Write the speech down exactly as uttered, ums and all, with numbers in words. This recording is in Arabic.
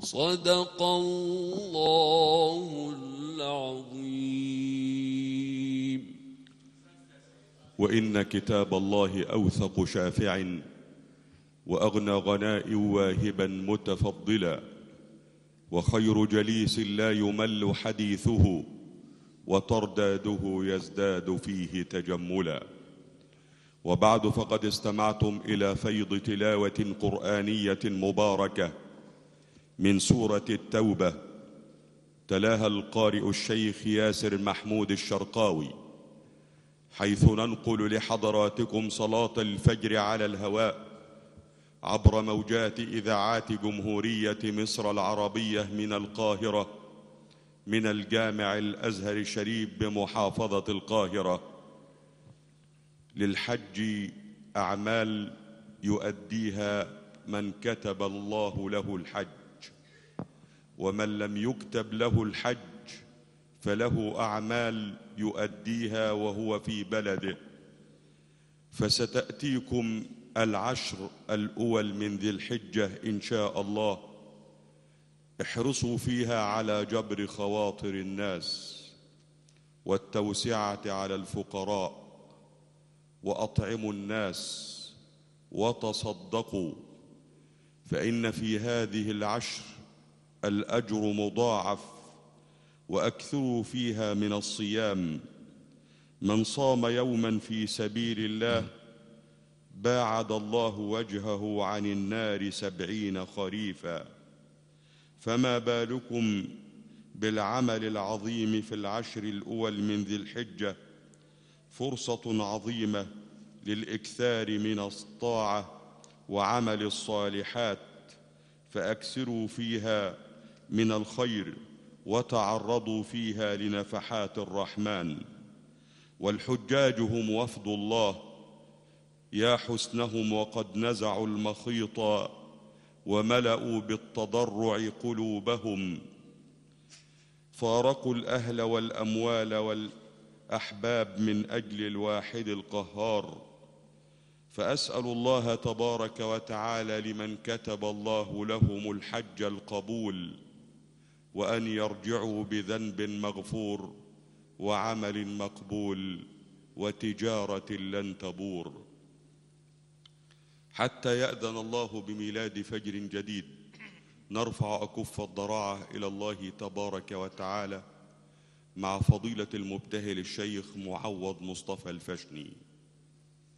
صدق الله العظيم. وإن كتاب الله أوثق شافع وأغنى غناء واهبا متفضلا، وخير جليس لا يمل حديثه وترداده يزداد فيه تجملا. وبعد، فقد استمعتم إلى فيض تلاوة قرآنية مباركة من سورة التوبة، تلاها القارئ الشيخ ياسر محمود الشرقاوي، حيث ننقل لحضراتكم صلاة الفجر على الهواء عبر موجات إذاعات جمهورية مصر العربية من القاهرة، من الجامع الأزهر الشريف بمحافظة القاهرة. للحج أعمال يؤديها من كتب الله له الحج، ومن لم يكتب له الحج فله أعمال يؤديها وهو في بلده. فستأتيكم العشر الأول من ذي الحجة إن شاء الله. احرصوا فيها على جبر خواطر الناس والتوسعة على الفقراء، وأطعموا الناس وتصدقوا، فإن في هذه العشر الأجر مضاعف. وأكثروا فيها من الصيام. من صام يوما في سبيل الله باعد الله وجهه عن النار سبعين خريفا. فما بالكم بالعمل العظيم في العشر الأول من ذي الحجة؟ فرصة عظيمة للإكثار من الطاعة وعمل الصالحات، فأكثروا فيها من الخير وتعرضوا فيها لنفحات الرحمن. والحجاج هم وفد الله، يا حسنهم وقد نزعوا المخيط وملأوا بالتضرع قلوبهم. فارقوا الأهل والأموال والأحباب من أجل الواحد القهار. فأسأل الله تبارك وتعالى لمن كتب الله لهم الحج القبول، وأن يرجعوا بذنب مغفور وعمل مقبول وتجارة لن تبور، حتى يأذن الله بميلاد فجر جديد. نرفع أكف الضراعة إلى الله تبارك وتعالى مع فضيلة المبتهل الشيخ معوض مصطفى الفشني.